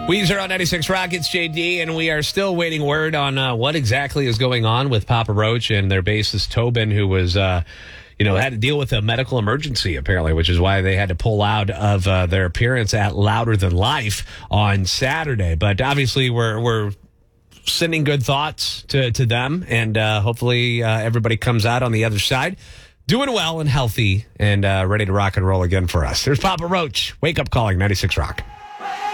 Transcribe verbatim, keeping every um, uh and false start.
Weezer on ninety-six Rock, it's J D, and we are still waiting word on uh, what exactly is going on with Papa Roach and their bassist Tobin, who was, uh, you know, had to deal with a medical emergency, apparently, which is why they had to pull out of uh, their appearance at Louder Than Life on Saturday. But obviously, we're we're sending good thoughts to, to them, and uh, hopefully uh, everybody comes out on the other side doing well and healthy and uh, ready to rock and roll again for us. There's Papa Roach. Wake up calling ninety-six Rock.